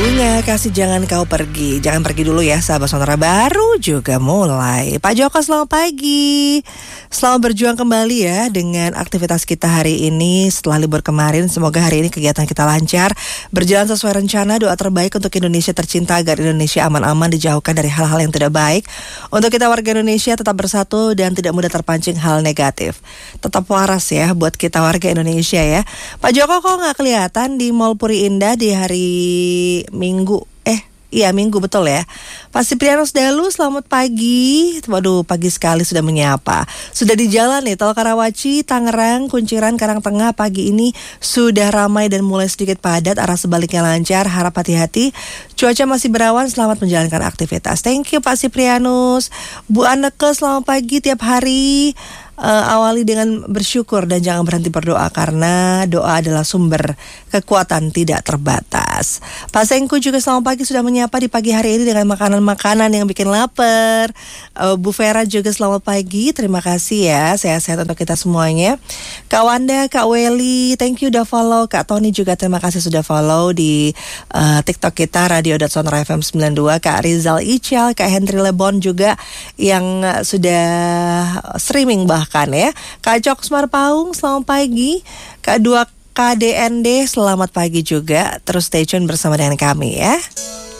Bunga kasih jangan kau pergi. Jangan pergi dulu ya sahabat Sonora, baru juga mulai. Pak Joko selamat pagi. Selamat berjuang kembali ya dengan aktivitas kita hari ini setelah libur kemarin. Semoga hari ini kegiatan kita lancar, berjalan sesuai rencana. Doa terbaik untuk Indonesia tercinta agar Indonesia aman-aman dijauhkan dari hal-hal yang tidak baik. Untuk kita warga Indonesia tetap bersatu dan tidak mudah terpancing hal negatif. Tetap waras ya buat kita warga Indonesia ya. Pak Joko kok nggak kelihatan di Mall Puri Indah di hari Minggu? Iya Minggu betul ya. Pak Siprianus Dalu selamat pagi. Waduh pagi sekali sudah menyapa. Sudah di jalan nih Tol Karawaci, Tangerang, Kunciran, Karangtengah. Pagi ini sudah ramai dan mulai sedikit padat. Arah sebaliknya lancar, harap hati-hati. Cuaca masih berawan, selamat menjalankan aktivitas. Thank you Pak Siprianus. Bu Anneke selamat pagi tiap hari. Awali dengan bersyukur dan jangan berhenti berdoa karena doa adalah sumber kekuatan tidak terbatas. Pak Sengku juga selamat pagi sudah menyapa di pagi hari ini dengan makanan-makanan yang bikin lapar. Bu Vera juga selamat pagi, terima kasih ya, sehat-sehat untuk kita semuanya. Kak Wanda, Kak Welly, thank you udah follow. Kak Tony juga terima kasih sudah follow di TikTok kita radio.sonora FM 92. Kak Rizal Ical, Kak Henry Lebon juga yang sudah streaming bahkan ya. Kak Cok Smar Paung selamat pagi. Kak 2 KDND selamat pagi juga. Terus stay tune bersama dengan kami ya.